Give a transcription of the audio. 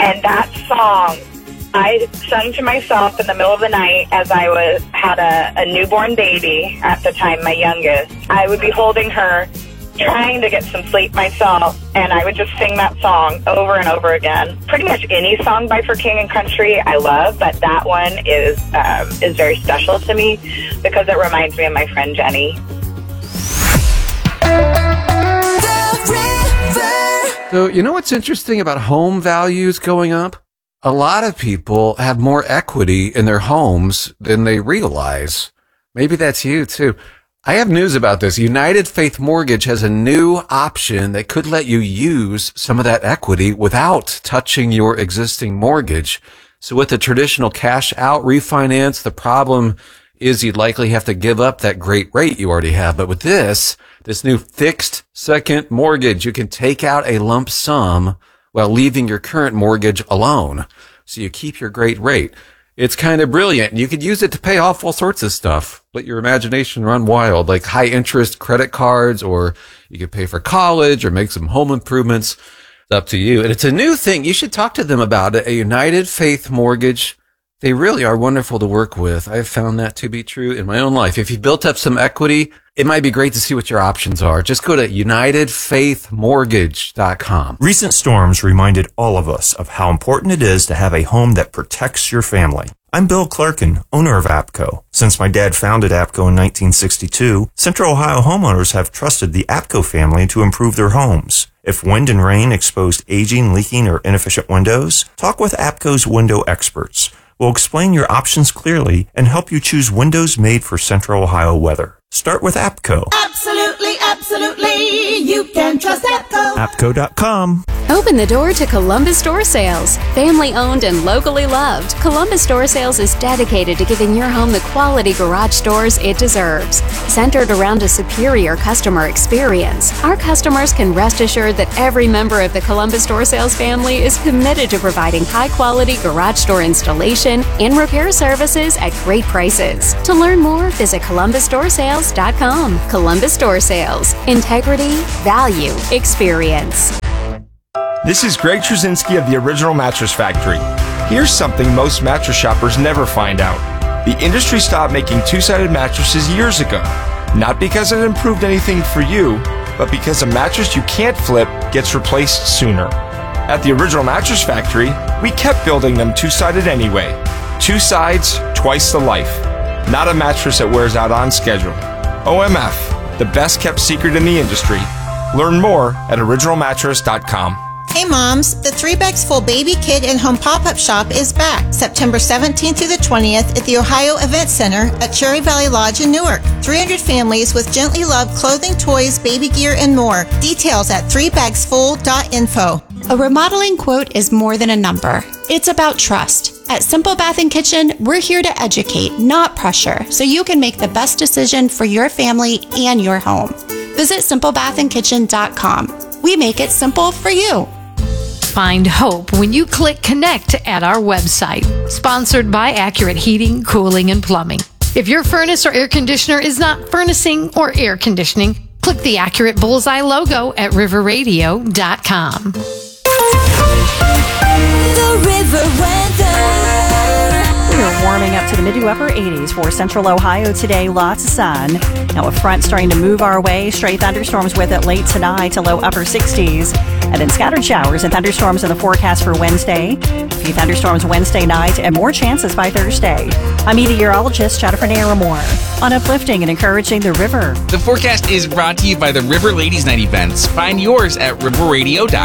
And that song, I sung to myself in the middle of the night as I had a newborn baby at the time, my youngest. I would be holding her, trying to get some sleep myself, and I would just sing that song over and over again. Pretty much any song by For King and Country I love, but that one is very special to me because it reminds me of my friend Jenny. So, you know what's interesting about home values going up? A lot of people have more equity in their homes than they realize. Maybe that's you too. I have news about this. United Faith Mortgage has a new option that could let you use some of that equity without touching your existing mortgage. So with the traditional cash out refinance, the problem is you'd likely have to give up that great rate you already have. But with this new fixed second mortgage, you can take out a lump sum while leaving your current mortgage alone. So you keep your great rate. It's kind of brilliant. You could use it to pay off all sorts of stuff. Let your imagination run wild, like high interest credit cards, or you could pay for college or make some home improvements. It's up to you. And it's a new thing. You should talk to them about it. A United Faith Mortgage. They really are wonderful to work with. I've found that to be true in my own life. If you built up some equity, it might be great to see what your options are. Just go to UnitedFaithMortgage.com. Recent storms reminded all of us of how important it is to have a home that protects your family. I'm Bill Clerkin, owner of APCO. Since my dad founded APCO in 1962, Central Ohio homeowners have trusted the APCO family to improve their homes. If wind and rain exposed aging, leaking, or inefficient windows, talk with APCO's window experts. We'll explain your options clearly and help you choose windows made for Central Ohio weather. Start with APCO. Absolutely, absolutely. You can trust APCO. APCO.com. Open the door to Columbus Door Sales. Family owned and locally loved, Columbus Door Sales is dedicated to giving your home the quality garage doors it deserves. Centered around a superior customer experience, our customers can rest assured that every member of the Columbus Door Sales family is committed to providing high-quality garage door installation and repair services at great prices. To learn more, visit ColumbusDoorSales.com. Columbus Door Sales. Integrity, value, experience. This is Greg Trzynski of the Original Mattress Factory. Here's something most mattress shoppers never find out. The industry stopped making two-sided mattresses years ago. Not because it improved anything for you, but because a mattress you can't flip gets replaced sooner. At the Original Mattress Factory, we kept building them two-sided anyway. Two sides, twice the life. Not a mattress that wears out on schedule. OMF, the best kept secret in the industry. Learn more at originalmattress.com. Hey moms, the 3 Bags Full Baby, Kid, and Home Pop-Up Shop is back September 17th through the 20th at the Ohio Event Center at Cherry Valley Lodge in Newark. 300 families with gently loved clothing, toys, baby gear, and more. Details at 3bagsfull.info. A remodeling quote is more than a number. It's about trust. At Simple Bath & Kitchen, we're here to educate, not pressure, so you can make the best decision for your family and your home. Visit SimpleBathAndKitchen.com. We make it simple for you. Find hope when you click connect at our website. Sponsored by Accurate Heating, Cooling, and Plumbing. If your furnace or air conditioner is not furnacing or air conditioning, click the Accurate Bullseye logo at riverradio.com. The River Weather. We're warming up to the mid to upper 80s for Central Ohio today. Lots of sun. Now a front starting to move our way. Stray thunderstorms with it late tonight to low upper 60s. And then scattered showers and thunderstorms in the forecast for Wednesday. A few thunderstorms Wednesday night and more chances by Thursday. I'm meteorologist Jennifer Naramore on uplifting and encouraging the river. The forecast is brought to you by the River Ladies Night events. Find yours at riverradio.com.